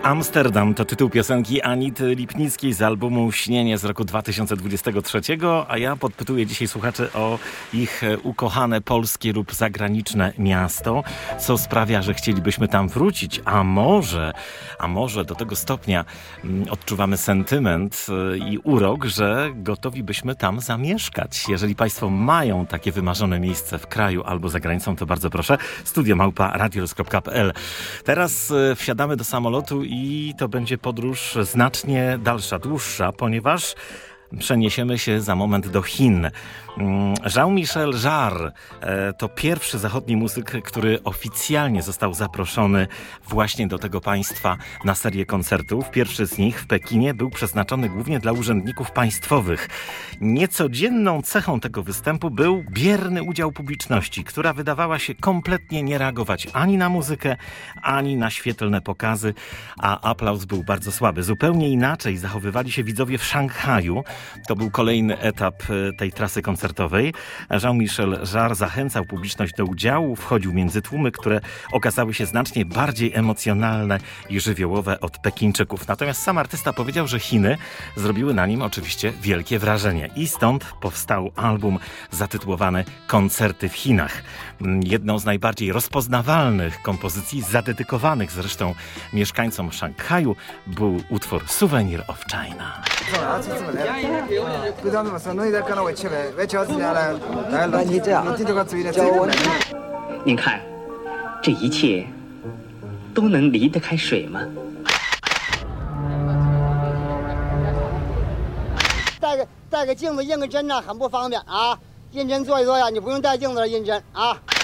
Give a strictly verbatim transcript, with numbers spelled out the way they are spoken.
Amsterdam to tytuł piosenki Anity Lipnickiej z albumu Śnienie z roku dwa tysiące dwudziestego trzeciego, a ja podpytuję dzisiaj słuchaczy o ich ukochane polskie lub zagraniczne miasto, co sprawia, że chcielibyśmy tam wrócić, a może, a może do tego stopnia odczuwamy sentyment i urok, że gotowi byśmy tam zamieszkać. Jeżeli Państwo mają takie wymarzone miejsce w kraju albo za granicą, to bardzo proszę. Studio małpa radioluz kropka p l. Teraz wsiadamy do samolotu i to będzie podróż znacznie dalsza, dłuższa, ponieważ przeniesiemy się za moment do Chin. Jean-Michel Jarre to pierwszy zachodni muzyk, który oficjalnie został zaproszony właśnie do tego państwa na serię koncertów. Pierwszy z nich w Pekinie był przeznaczony głównie dla urzędników państwowych. Niecodzienną cechą tego występu był bierny udział publiczności, która wydawała się kompletnie nie reagować ani na muzykę, ani na świetlne pokazy, a aplauz był bardzo słaby. Zupełnie inaczej zachowywali się widzowie w Szanghaju. To był kolejny etap tej trasy koncertowej. Jean-Michel Jarre zachęcał publiczność do udziału, wchodził między tłumy, które okazały się znacznie bardziej emocjonalne i żywiołowe od Pekińczyków. Natomiast sam artysta powiedział, że Chiny zrobiły na nim oczywiście wielkie wrażenie i stąd powstał album zatytułowany Koncerty w Chinach. Jedną z najbardziej rozpoznawalnych kompozycji, zadedykowanych zresztą mieszkańcom Szanghaju, był utwór Souvenir of China. 您看，这一切都能离得开水吗？ 带个带个镜子印个针呢，很不方便啊。印针做一做呀，你不用带镜子印针啊。